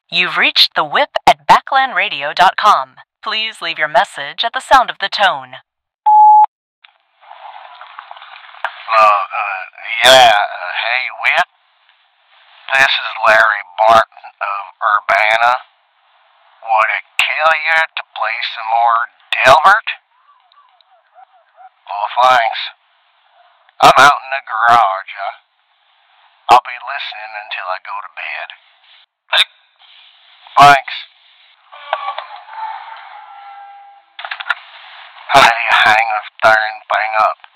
You've reached the whip at backlandradio.com. Please leave your message at the sound of the tone. Hey, Whit. This is Larry Barton of Urbana. Would it kill you to play some more Delbert? Well, thanks. I'm out in the garage. I'll be listening until I go to bed. Thanks. How do you hang this darn thing up?